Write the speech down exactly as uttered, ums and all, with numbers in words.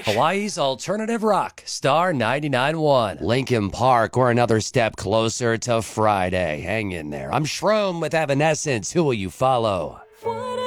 Hawaii's alternative rock, Star ninety-nine point one. Lincoln Park, we're another step closer to Friday. Hang in there. I'm Shroom with Evanescence. Who will you follow?